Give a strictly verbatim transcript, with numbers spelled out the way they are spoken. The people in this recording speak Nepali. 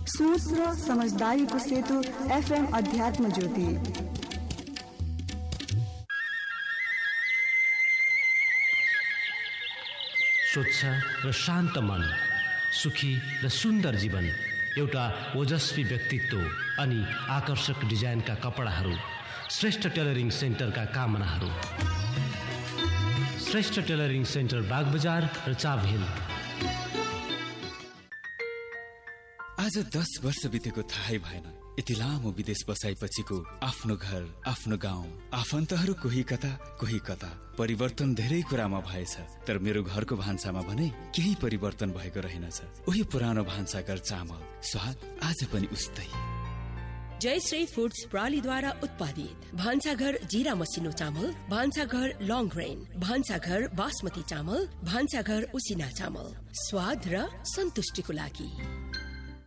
सोच र समझदारीको सेतु एफएम अध्यात्म ज्योति। स्वच्छ र शान्त मन, सुखी र सुन्दर जीवन, एउटा ओजस्वी व्यक्तित्व अनि आकर्षक डिजाइनका कपडाहरू, Shrestha tailoring सेन्टरका कामनाहरू। Shrestha tailoring centre Bagbazar र चाभेल। आज दस वर्ष बितेको थाहै भएन। यति लामो विदेश बसाइपछिको आफ्नो घर, आफ्नो गाउँ, आफन्तहरू कोही कता कोही कता। परिवर्तन धेरै कुरामा भएछ, तर मेरो घरको भान्सामा भने केही परिवर्तन भएको रहेनछ। उही पुरानो भान्साघर चामल स्वाद आज पनि उस्तै। जयश्री फूड्स प्रणालीद्वारा उत्पादित भान्साघर जीरा मसिनो चामल, भान्साघर लङ ग्रेन, भान्साघर बासमती चामल, भान्साघर उसिना चामल, स्वाद र सन्तुष्टिको लागि।